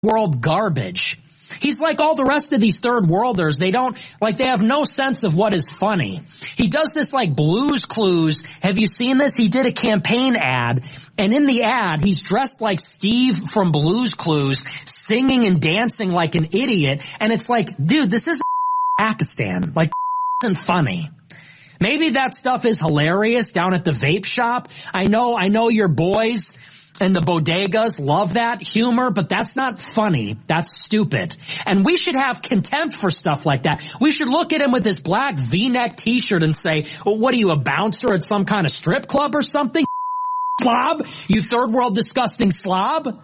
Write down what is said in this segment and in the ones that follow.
world garbage. He's like all the rest of these third worlders. They have no sense of what is funny. He does this like Blues Clues. Have you seen this? He did a campaign ad, and in the ad, he's dressed like Steve from Blues Clues, singing and dancing like an idiot. And it's like, dude, this is Pakistan. Like, isn't funny. Maybe that stuff is hilarious down at the vape shop. I know your boys and the bodegas love that humor, but that's not funny. That's stupid. And we should have contempt for stuff like that. We should look at him with his black V-neck t-shirt and say, well, what are you, a bouncer at some kind of strip club or something? Slob? You third world disgusting slob?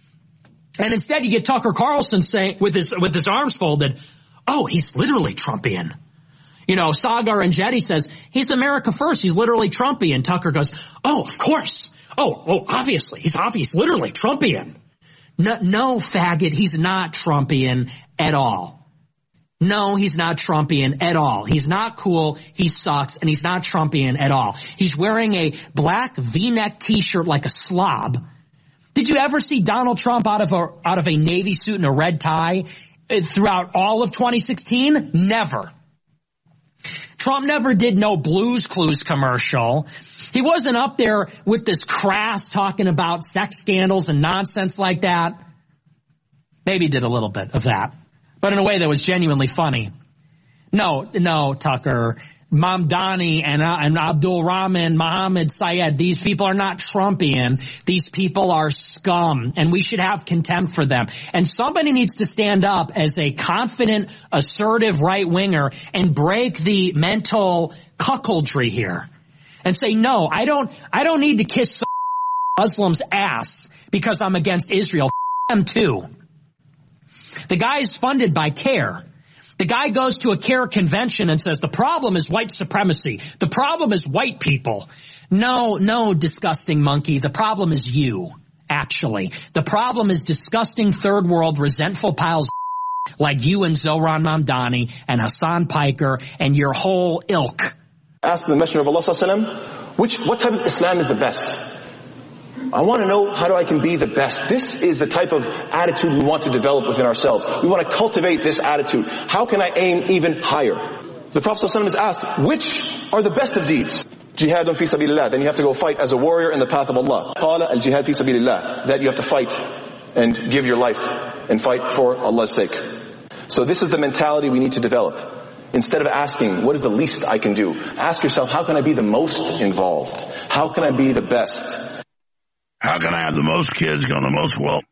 And instead you get Tucker Carlson saying, with his arms folded, oh, he's literally Trumpian. You know, Sagar and Jetty says, he's America first. He's literally Trumpian. Tucker goes, oh, of course. Oh, obviously. He's literally Trumpian. No, faggot. He's not Trumpian at all. No, he's not Trumpian at all. He's not cool. He sucks. And he's not Trumpian at all. He's wearing a black V-neck t-shirt like a slob. Did you ever see Donald Trump out of a Navy suit and a red tie throughout all of 2016? Never. Trump never did no Blues Clues commercial. He wasn't up there with this crass talking about sex scandals and nonsense like that. Maybe he did a little bit of that, but in a way that was genuinely funny. No, Tucker. Mamdani and Abdul Rahman, Mohammed Syed, these people are not Trumpian. These people are scum, and we should have contempt for them. And somebody needs to stand up as a confident, assertive right-winger and break the mental cuckoldry here and say, no, I don't need to kiss some Muslim's ass because I'm against Israel. Them too. The guy is funded by CARE. The guy goes to a CARE convention and says, the problem is white supremacy. The problem is white people. No, disgusting monkey. The problem is you, actually. The problem is disgusting third world resentful piles like you and Zohran Mamdani and Hassan Piker and your whole ilk. Ask the Messenger of Allah ﷺ, what type of Islam is the best? I want to know how I can be the best. This is the type of attitude we want to develop within ourselves. We want to cultivate this attitude. How can I aim even higher? The Prophet ﷺ is asked, which are the best of deeds? Jihadun fi sabilillah. Then you have to go fight as a warrior in the path of Allah. Qala al-jihad fi sabilillah. That you have to fight and give your life and fight for Allah's sake. So this is the mentality we need to develop. Instead of asking, what is the least I can do? Ask yourself, how can I be the most involved? How can I be the best? How can I have the most kids go the most well?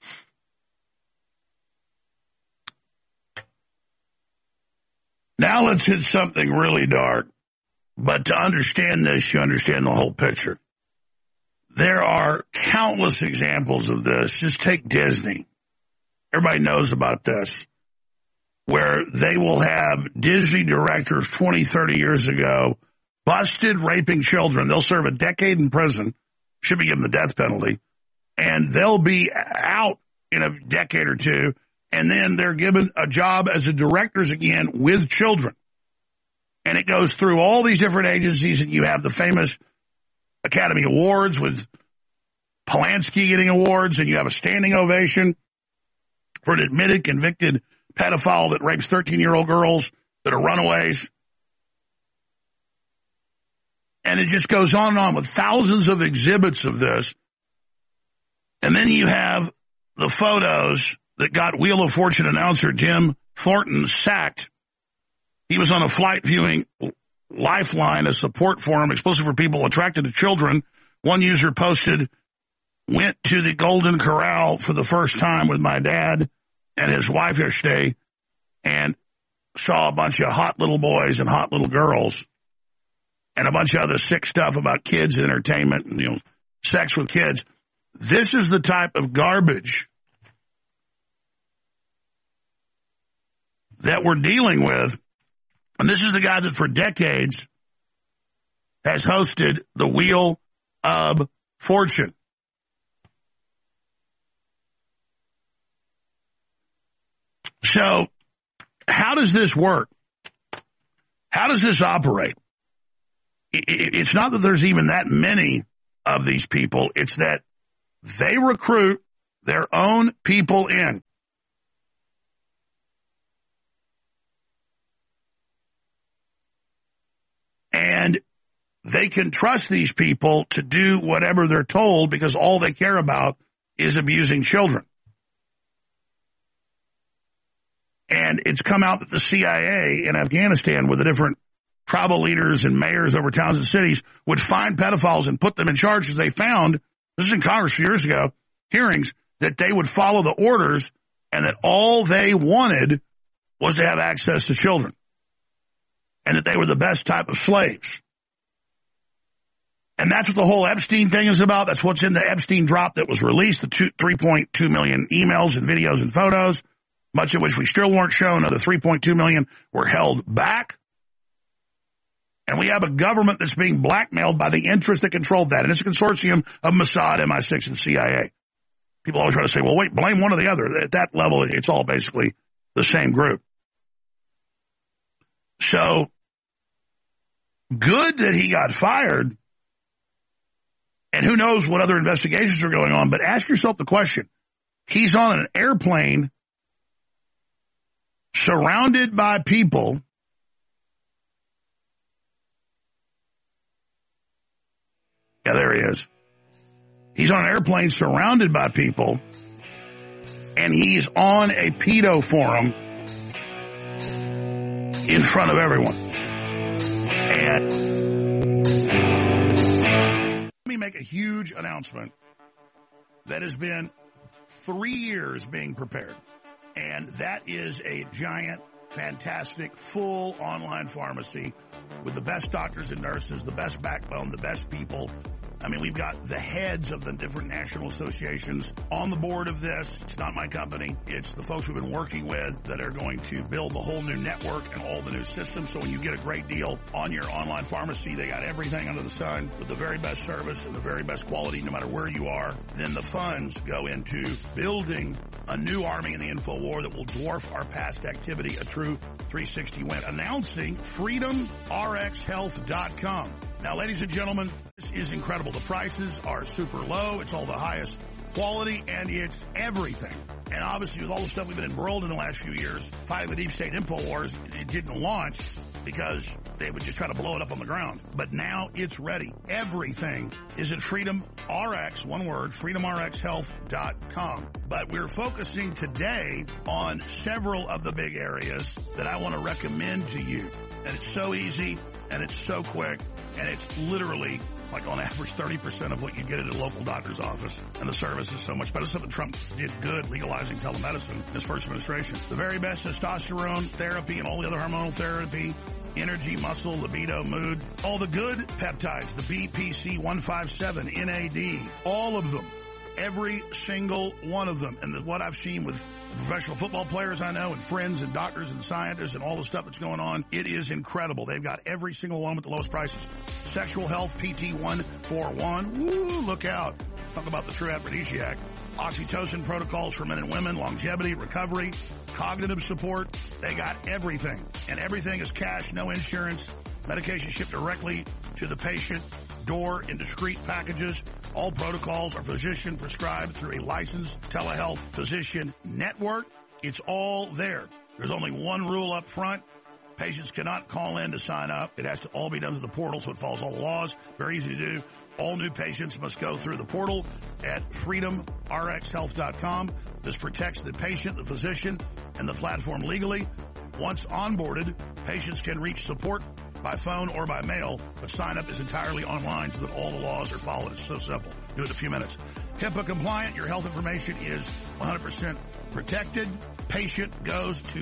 Now let's hit something really dark. But to understand this, you understand the whole picture. There are countless examples of this. Just take Disney. Everybody knows about this. Where they will have Disney directors 20, 30 years ago busted raping children. They'll serve a decade in prison. Should be given the death penalty, and they'll be out in a decade or two, and then they're given a job as a directors again with children. And it goes through all these different agencies, and you have the famous Academy Awards with Polanski getting awards, and you have a standing ovation for an admitted convicted pedophile that rapes 13-year-old girls that are runaways. And it just goes on and on with thousands of exhibits of this. And then you have the photos that got Wheel of Fortune announcer Jim Thornton sacked. He was on a flight viewing Lifeline, a support forum exclusive for people attracted to children. One user posted, went to the Golden Corral for the first time with my dad and his wife yesterday and saw a bunch of hot little boys and hot little girls. And a bunch of other sick stuff about kids entertainment and, sex with kids. This is the type of garbage that we're dealing with. And this is the guy that for decades has hosted the Wheel of Fortune. So how does this work? How does this operate? It's not that there's even that many of these people. It's that they recruit, their own people in. And they can trust these people to do whatever they're told because all they care about is abusing children. And it's come out that the CIA in Afghanistan, with the different tribal leaders and mayors over towns and cities, would find pedophiles and put them in charge because they found, this is in Congress years ago, hearings, that they would follow the orders and that all they wanted was to have access to children. And that they were the best type of slaves. And that's what the whole Epstein thing is about. That's what's in the Epstein drop that was released, the 3.2 million emails and videos and photos, much of which we still weren't shown. Another 3.2 million were held back. And we have a government that's being blackmailed by the interests that controlled that. And it's a consortium of Mossad, MI6, and CIA. People always try to say, well, wait, blame one or the other. At that level, it's all basically the same group. So, good that he got fired, and who knows what other investigations are going on, but ask yourself the question. He's on an airplane surrounded by people yeah, there he is. He's on an airplane surrounded by people, and he's on a pedo forum in front of everyone. And let me make a huge announcement that has been 3 years being prepared. And that is a giant, fantastic, full online pharmacy with the best doctors and nurses, the best backbone, the best people. I mean, we've got the heads of the different national associations on the board of this. It's not my company. It's the folks we've been working with that are going to build the whole new network and all the new systems. So when you get a great deal on your online pharmacy, they got everything under the sun with the very best service and the very best quality, no matter where you are. Then the funds go into building a new army in the info war that will dwarf our past activity, a true 360 win. Announcing FreedomRxHealth.com. Now, ladies and gentlemen, this is incredible. The prices are super low. It's all the highest quality, and it's everything. And obviously, with all the stuff we've been embroiled in the last few years, fighting the deep state info wars, it didn't launch because they would just try to blow it up on the ground. But now it's ready. Everything is at FreedomRx, one word, FreedomRxHealth.com. But we're focusing today on several of the big areas that I want to recommend to you. And it's so easy, and it's so quick, and it's literally, like on average, 30% of what you get at a local doctor's office. And the service is so much better. Something Trump did good, legalizing telemedicine in his first administration. The very best testosterone therapy and all the other hormonal therapy, energy, muscle, libido, mood, all the good peptides, the BPC 157, NAD, all of them, every single one of them. And what I've seen with professional football players I know and friends and doctors and scientists and all the stuff that's going on, it is incredible. They've got every single one with the lowest prices. Sexual health, PT 141. Woo, look out. Talk about the true aphrodisiac. Oxytocin protocols for men and women, longevity, recovery, cognitive support. They got everything. And everything is cash, no insurance. Medication shipped directly to the patient door in discreet packages. All protocols are physician prescribed through a licensed telehealth physician network. It's all there. There's only one rule up front. Patients cannot call in to sign up. It has to all be done through the portal, so it follows all the laws. Very easy to do. All new patients must go through the portal at FreedomRxHealth.com. This protects the patient, the physician, and the platform legally. Once onboarded, patients can reach support by phone or by mail, but sign up is entirely online so that all the laws are followed. It's so simple. Do it in a few minutes. HIPAA compliant. Your health information is 100% protected. Patient goes to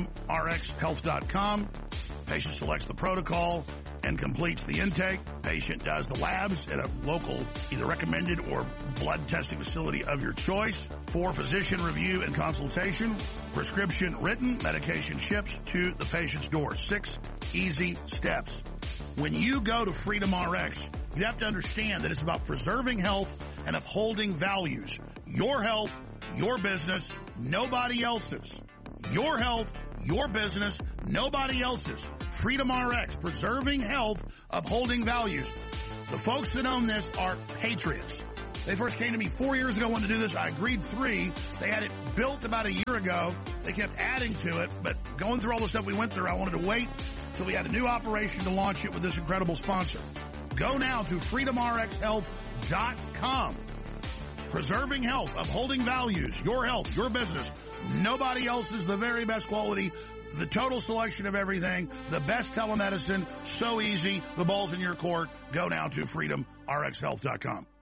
FreedomRxHealth.com. Patient selects the protocol and completes the intake. Patient does the labs at a local, either recommended or blood testing facility of your choice. For physician review and consultation, prescription written, medication ships to the patient's door. 6 easy steps. When you go to Freedom Rx, you have to understand that it's about preserving health and upholding values. Your health, your business, nobody else's. Your health, your business, nobody else's. Freedom Rx, preserving health, upholding values. The folks that own this are patriots. They first came to me 4 years ago, wanted to do this. I agreed 3. They had it built about a year ago. They kept adding to it, but going through all the stuff we went through, I wanted to wait till we had a new operation to launch it with this incredible sponsor. Go now to freedomrxhealth.com. Preserving health, upholding values, your health, your business. Nobody else is the very best quality. The total selection of everything, the best telemedicine, so easy, the ball's in your court. Go now to freedomrxhealth.com.